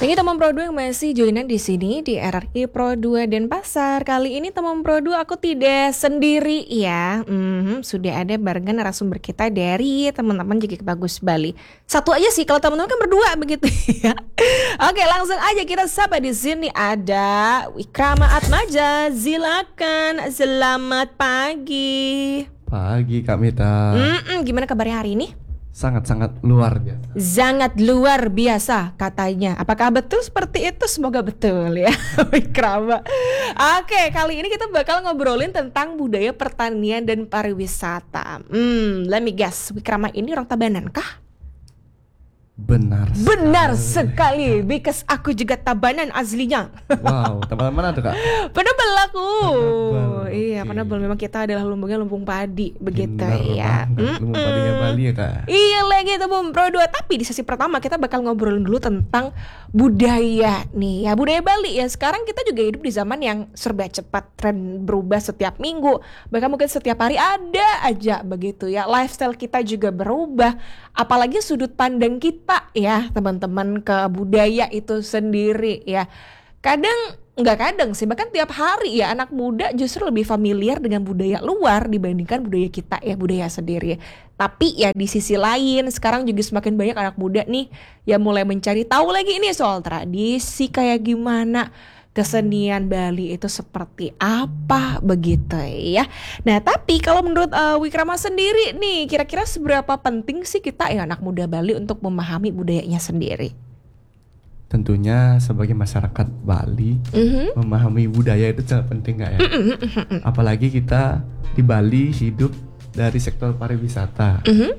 Bagi teman Pro 2 yang masih joinan di sini di RRI Pro 2 Denpasar. Kali ini teman Pro 2 aku tidak sendiri ya. Sudah ada barengan narasumber kita dari teman-teman JKK Bagus Bali. Satu aja sih, kalau teman-teman kan berdua begitu ya. Oke, langsung aja kita sapa. Di sini ada Wikrama Atmaja. Silakan. Selamat pagi. Pagi Kak Mita. Gimana kabarnya hari ini? Sangat-sangat luar biasa. Sangat luar biasa katanya. Apakah betul seperti itu? Semoga betul ya. Wikrama. Oke, kali ini kita bakal ngobrolin tentang budaya pertanian dan pariwisata. Let me guess, Wikrama ini orang Tabanan kah? Benar sekali, because aku juga Tabanan aslinya. Wow, teman-teman ada Kak? Penebel aku. Iya, okay. Penebel. Memang kita adalah lumbung padi begitu. Bener ya. Lumbung padinya Bali ya Kak. Iya lagi teman Pro 2. Tapi di sesi pertama kita bakal ngobrolin dulu tentang budaya nih ya, budaya Bali ya. Sekarang kita juga hidup di zaman yang serba cepat, tren berubah setiap minggu, bahkan mungkin setiap hari ada aja begitu ya. Lifestyle kita juga berubah, apalagi sudut pandang kita ya teman-teman ke budaya itu sendiri ya. Nggak kadang sih, bahkan tiap hari ya anak muda justru lebih familiar dengan budaya luar dibandingkan budaya kita ya, budaya sendiri. Tapi ya di sisi lain sekarang juga semakin banyak anak muda nih yang mulai mencari tahu lagi ini soal tradisi kayak gimana, kesenian Bali itu seperti apa begitu ya. Nah tapi kalau menurut Wikrama sendiri nih, kira-kira seberapa penting sih kita ya anak muda Bali untuk memahami budayanya sendiri? Tentunya sebagai masyarakat Bali, memahami budaya itu sangat penting Kak ya. Apalagi kita di Bali hidup dari sektor pariwisata.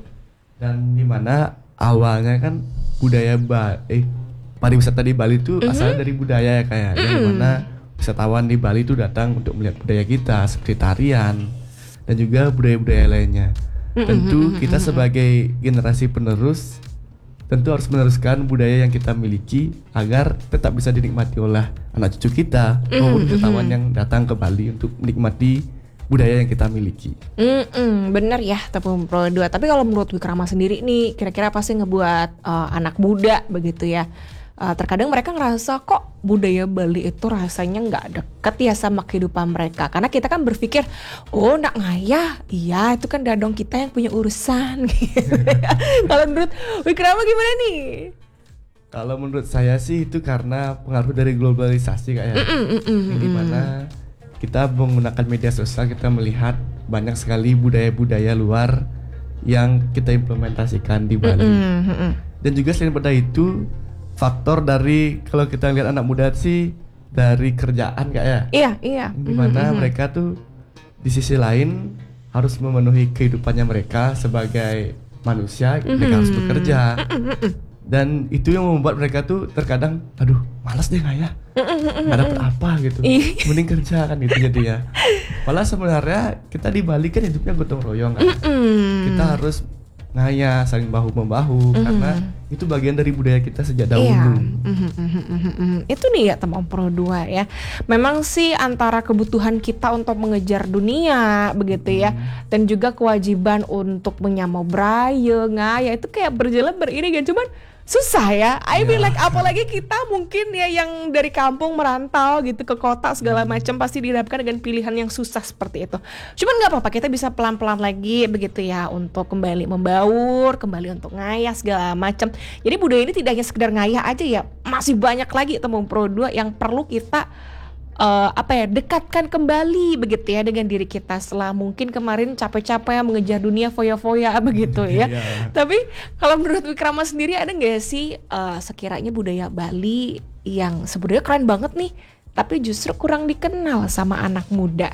Dan dimana awalnya kan budaya pariwisata di Bali itu asalnya dari budaya ya Kak ya. Yang dimana wisatawan di Bali itu datang untuk melihat budaya kita seperti tarian dan juga budaya-budaya lainnya. Tentu kita sebagai generasi penerus tentu harus meneruskan budaya yang kita miliki agar tetap bisa dinikmati oleh anak cucu kita maupun wisatawan yang datang ke Bali untuk menikmati budaya yang kita miliki. Bener ya teman Pro 2. Tapi kalau menurut Wikrama sendiri nih, kira-kira apa sih ngebuat anak muda begitu ya, terkadang mereka ngerasa kok budaya Bali itu rasanya nggak deket ya sama kehidupan mereka, karena kita kan berpikir oh nak ngayah, iya itu kan dadong kita yang punya urusan gitu. Kalau menurut Wikrama gimana nih? Kalau menurut saya sih itu karena pengaruh dari globalisasi Kak ya. Di mana kita menggunakan media sosial, kita melihat banyak sekali budaya-budaya luar yang kita implementasikan di Bali. Dan juga selain pada itu, faktor dari kalau kita lihat anak muda sih dari kerjaan Kak ya. Iya. Dimana mereka tuh di sisi lain harus memenuhi kehidupannya mereka sebagai manusia, mereka harus bekerja. Dan itu yang membuat mereka tuh terkadang aduh malas deh Kak ya, nggak dapet apa gitu, mending kerja kan gitu jadinya. Malah sebenarnya kita di Bali kan hidupnya gotong royong kan. Kita harus ngaya, saling bahu-membahu, karena itu bagian dari budaya kita sejak dahulu. Itu nih ya teman Pro 2 ya. Memang sih antara kebutuhan kita untuk mengejar dunia begitu ya, dan juga kewajiban untuk menyamau braya, ngaya itu kayak berjalan beriringan, cuman susah ya. I mean like apalagi kita mungkin ya yang dari kampung merantau gitu ke kota segala macam, pasti dihadapkan dengan pilihan yang susah seperti itu. Cuman nggak apa-apa, kita bisa pelan-pelan lagi begitu ya untuk kembali membaur, kembali untuk ngayah segala macam. Jadi budaya ini tidak hanya sekedar ngayah aja ya, masih banyak lagi teman Pro 2 yang perlu kita dekatkan kembali begitu ya dengan diri kita setelah mungkin kemarin capek-capek mengejar dunia foya-foya begitu ya. Tapi kalau menurut Wikrama sendiri ada nggak sih sekiranya budaya Bali yang sebenarnya keren banget nih tapi justru kurang dikenal sama anak muda?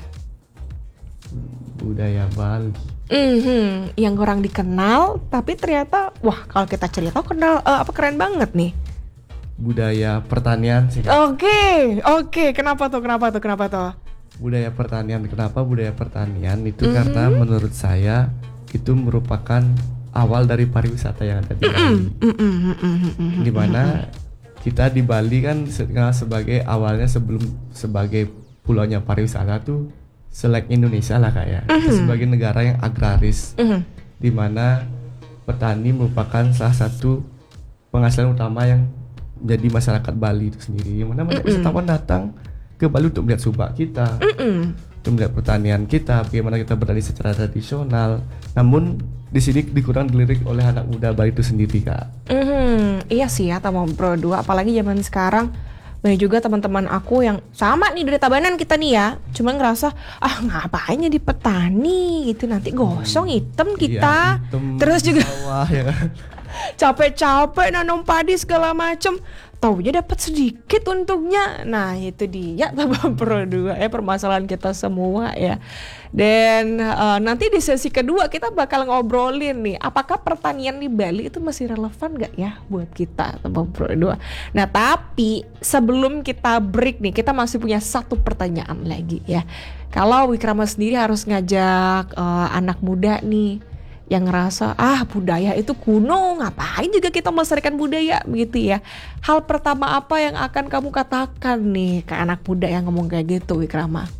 Budaya Bali yang kurang dikenal tapi ternyata wah kalau kita cerita keren banget nih. Budaya pertanian sih. Oke. Kenapa tuh? Budaya pertanian. Kenapa budaya pertanian itu? Karena menurut saya itu merupakan awal dari pariwisata yang ada di Bali. Dimana kita di Bali kan sebagai awalnya sebagai pulaunya pariwisata tuh selek Indonesia lah Kak ya. Kita sebagai negara yang agraris, dimana petani merupakan salah satu penghasilan utama yang jadi masyarakat Bali itu sendiri, yang mana banyak wisatawan datang ke Bali untuk melihat subak kita, untuk melihat pertanian kita, bagaimana kita bertani secara tradisional. Namun di sini dikurang dilirik oleh anak muda Bali itu sendiri, Kak. Iya sih ya teman Pro 2, apalagi zaman sekarang banyak juga teman-teman aku yang sama nih dari Tabanan kita nih ya, cuma ngerasa ngapain jadi petani gitu, nanti gosong hitam kita, hitam, terus juga sawah, ya kan? capek-capek nanam padi segala macem, taunya dapat sedikit untungnya. Nah itu dia teman Pro 2 ya, permasalahan kita semua ya. Dan nanti di sesi kedua kita bakal ngobrolin nih, apakah pertanian di Bali itu masih relevan gak ya buat kita teman Pro 2. Nah tapi sebelum kita break nih, kita masih punya satu pertanyaan lagi ya. Kalau Wikrama sendiri harus ngajak anak muda nih yang ngerasa budaya itu kuno, ngapain juga kita melestarikan budaya begitu ya. Hal pertama apa yang akan kamu katakan nih ke anak muda yang ngomong kayak gitu, Wikrama?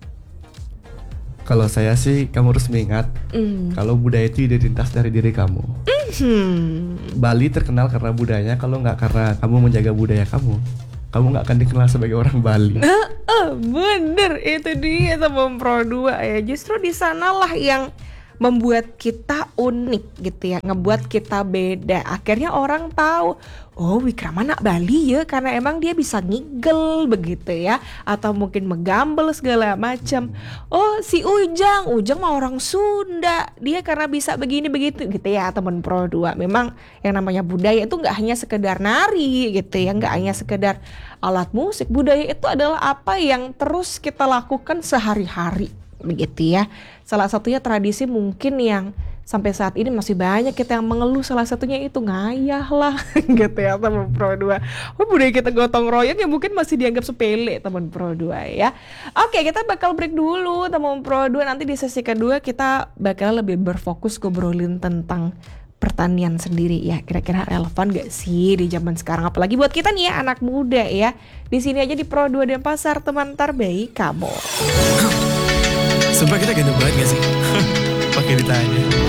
Kalau saya sih, kamu harus mengingat kalau budaya itu identitas dari diri kamu. Bali terkenal karena budayanya. Kalau nggak karena kamu menjaga budaya kamu nggak akan dikenal sebagai orang Bali. Bener, itu dia teman Pro 2 ya. Justru di sanalah yang membuat kita unik gitu ya, ngebuat kita beda. Akhirnya orang tahu, oh Wikrama anak Bali ya, karena emang dia bisa ngigel begitu ya, atau mungkin megambel segala macam. Oh si Ujang mah orang Sunda, dia karena bisa begini begitu gitu ya teman Pro 2. Memang yang namanya budaya itu nggak hanya sekedar nari gitu ya, nggak hanya sekedar alat musik. Budaya itu adalah apa yang terus kita lakukan sehari-hari begitu ya. Salah satunya tradisi mungkin yang sampai saat ini masih banyak kita yang mengeluh, salah satunya itu ngayah lah gitu ya teman Pro 2. Budaya kita gotong royong yang mungkin masih dianggap sepele teman Pro 2 ya. Oke, kita bakal break dulu teman Pro 2. Nanti di sesi kedua kita bakal lebih berfokus ngobrolin tentang pertanian sendiri ya. Kira-kira relevan gak sih di zaman sekarang, apalagi buat kita nih ya anak muda ya. Di sini aja di Pro 2 Denpasar, teman terbaik kamu. Sumpah kita ganteng banget gak sih? Pakai ditanya.